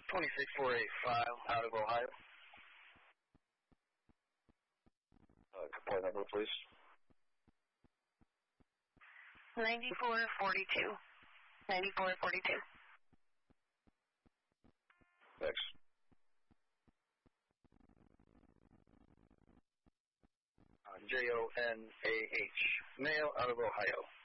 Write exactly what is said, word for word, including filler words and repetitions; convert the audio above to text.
twenty-six four eighty-five out of Ohio. Uh, complaint number, please. ninety-four forty-two. ninety-four forty-two. Next. Uh, J O N A H. Male out of Ohio.